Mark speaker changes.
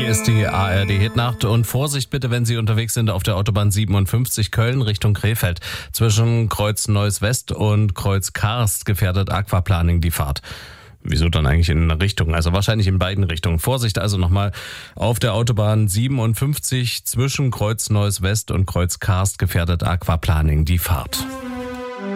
Speaker 1: Hier ist die ARD Hitnacht und Vorsicht bitte, wenn Sie unterwegs sind auf der Autobahn 57 Köln Richtung Krefeld. Zwischen Kreuz Neuss West und Kreuz Karst gefährdet Aquaplaning die Fahrt. Wieso dann eigentlich in eine Richtung? Also wahrscheinlich in beiden Richtungen. Vorsicht also nochmal auf der Autobahn 57 zwischen Kreuz Neuss West und Kreuz Karst gefährdet Aquaplaning die Fahrt.